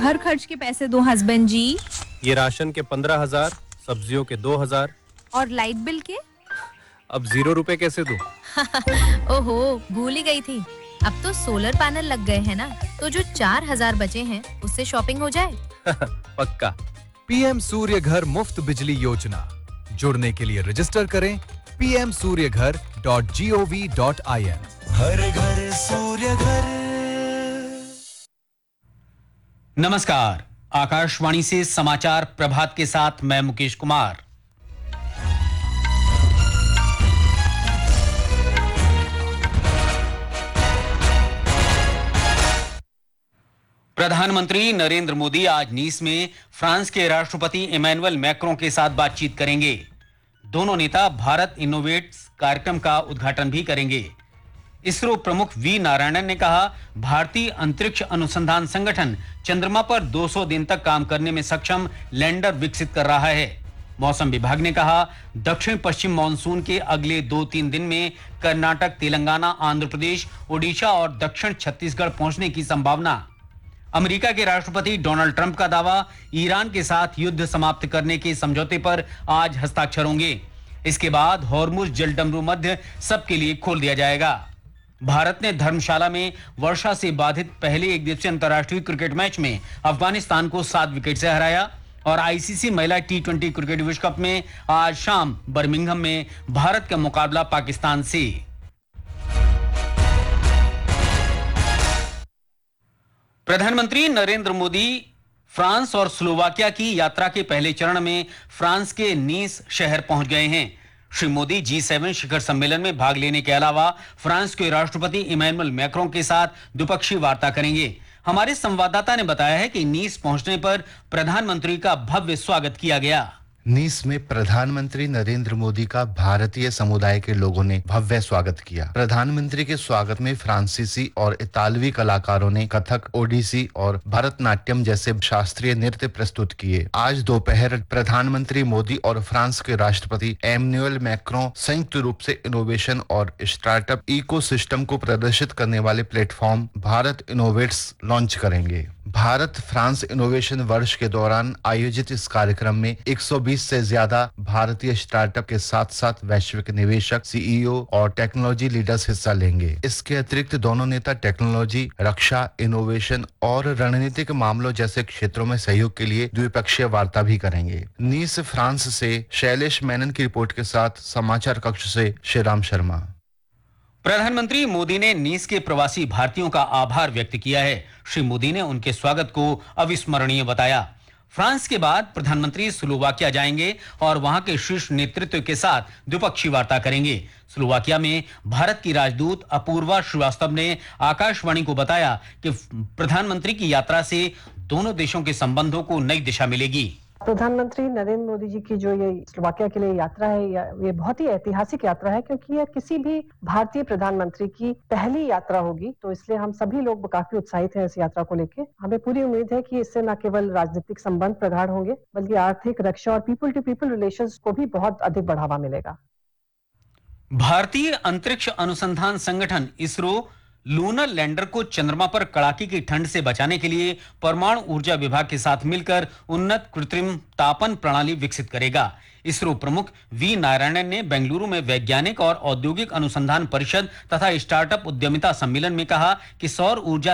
घर खर्च के पैसे दो हस्बैंड जी। ये राशन के 15,000, सब्जियों के 2,000। और लाइट बिल के? अब 0 रुपए कैसे दूं? ओहो, भूल ही गई थी। अब तो सोलर पैनल लग गए हैं ना, तो जो 4,000 बचे हैं उससे शॉपिंग हो जाए। पक्का। पीएम सूर्य घर मुफ्त बिजली योजना। जुड़ने के लिए रजिस्टर करें pmsuryaghar.gov.in। हर घर सूर्य घर। नमस्कार, आकाशवाणी से समाचार प्रभात के साथ मैं मुकेश कुमार। प्रधानमंत्री नरेंद्र मोदी आज नीस में फ्रांस के राष्ट्रपति इमैनुअल मैक्रों के साथ बातचीत करेंगे। दोनों नेता भारत इनोवेट्स कार्यक्रम का उद्घाटन भी करेंगे। इसरो प्रमुख वी नारायणन ने कहा, भारतीय अंतरिक्ष अनुसंधान संगठन चंद्रमा पर 200 दिन तक काम करने में सक्षम लैंडर विकसित कर रहा है। मौसम विभाग ने कहा, दक्षिण पश्चिम मानसून के अगले 2-3 दिन में कर्नाटक, तेलंगाना, आंध्र प्रदेश, ओडिशा और दक्षिण छत्तीसगढ़ पहुंचने की संभावना। अमेरिका के राष्ट्रपति डोनाल्ड ट्रंप का दावा, ईरान के साथ युद्ध समाप्त करने के समझौते पर आज हस्ताक्षर होंगे। इसके बाद हॉर्मुज जलडमरू मध्य सबके लिए खोल दिया जाएगा। भारत ने धर्मशाला में वर्षा से बाधित पहले एक दिवसीय अंतर्राष्ट्रीय क्रिकेट मैच में अफगानिस्तान को 7 विकेट से हराया। और आईसीसी महिला टी20 क्रिकेट विश्व कप में आज शाम बर्मिंघम में भारत का मुकाबला पाकिस्तान से। प्रधानमंत्री नरेंद्र मोदी फ्रांस और स्लोवाकिया की यात्रा के पहले चरण में फ्रांस के नीस शहर पहुंच गए हैं। श्री मोदी G7 शिखर सम्मेलन में भाग लेने के अलावा फ्रांस के राष्ट्रपति इमैनुअल मैक्रों के साथ द्विपक्षीय वार्ता करेंगे। हमारे संवाददाता ने बताया है कि नीस पहुंचने पर प्रधानमंत्री का भव्य स्वागत किया गया। नीस में प्रधानमंत्री नरेंद्र मोदी का भारतीय समुदाय के लोगों ने भव्य स्वागत किया। प्रधानमंत्री के स्वागत में फ्रांसीसी और इतालवी कलाकारों ने कथक, ओडिसी और भरतनाट्यम जैसे शास्त्रीय नृत्य प्रस्तुत किए। आज दोपहर प्रधानमंत्री मोदी और फ्रांस के राष्ट्रपति इमैनुअल मैक्रों संयुक्त रूप से इनोवेशन और स्टार्टअप इकोसिस्टम को प्रदर्शित करने वाले प्लेटफॉर्म भारत इनोवेट्स लॉन्च करेंगे। भारत फ्रांस इनोवेशन वर्ष के दौरान आयोजित इस कार्यक्रम में 120 से ज्यादा भारतीय स्टार्टअप के साथ साथ वैश्विक निवेशक, सीईओ और टेक्नोलॉजी लीडर्स हिस्सा लेंगे। इसके अतिरिक्त दोनों नेता टेक्नोलॉजी, रक्षा, इनोवेशन और रणनीतिक मामलों जैसे क्षेत्रों में सहयोग के लिए द्विपक्षीय वार्ता भी करेंगे। नीस फ्रांस से शैलेश मेनन की रिपोर्ट के साथ समाचार कक्ष से श्रीराम शर्मा। प्रधानमंत्री मोदी ने नीस के प्रवासी भारतीयों का आभार व्यक्त किया है। श्री मोदी ने उनके स्वागत को अविस्मरणीय बताया। फ्रांस के बाद प्रधानमंत्री स्लोवाकिया जाएंगे और वहां के शीर्ष नेतृत्व के साथ द्विपक्षीय वार्ता करेंगे। स्लोवाकिया में भारत की राजदूत अपूर्वा श्रीवास्तव ने आकाशवाणी को बताया कि प्रधानमंत्री की यात्रा से दोनों देशों के संबंधों को नई दिशा मिलेगी। प्रधानमंत्री नरेंद्र मोदी जी की जो ये स्लोवाकिया के लिए यात्रा है, ये बहुत ही ऐतिहासिक यात्रा है, क्योंकि यह किसी भी भारतीय प्रधानमंत्री की पहली यात्रा होगी। तो इसलिए हम सभी लोग काफी उत्साहित हैं इस यात्रा को लेकर। हमें पूरी उम्मीद है कि इससे न केवल राजनीतिक संबंध प्रगाढ़ होंगे, बल्कि आर्थिक, रक्षा और पीपल टू पीपल रिलेशंस को भी बहुत अधिक बढ़ावा मिलेगा। भारतीय अंतरिक्ष अनुसंधान संगठन इसरो लूनर लैंडर को चंद्रमा पर कड़ाके की ठंड से बचाने के लिए परमाणु ऊर्जा विभाग के साथ मिलकर उन्नत कृत्रिम तापन प्रणाली विकसित करेगा। इसरो प्रमुख वी नारायणन ने बेंगलुरु में वैज्ञानिक और औद्योगिक अनुसंधान परिषद तथा स्टार्टअप उद्यमिता सम्मेलन में कहा कि सौर ऊर्जा